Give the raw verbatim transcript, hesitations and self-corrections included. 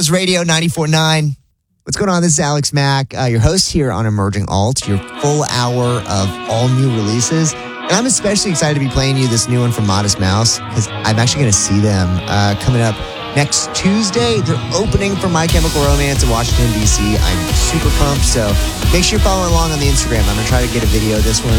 Heroes Radio ninety-four point nine. What's going on? This is Alex Mack, uh, your host here on Emerging Alt, your full hour of all new releases. And I'm especially excited to be playing you this new one from Modest Mouse because I'm actually going to see them uh, coming up next Tuesday. They're opening for My Chemical Romance in Washington, D C. I'm super pumped, so make sure you're following along on the Instagram. I'm going to try to get a video of this one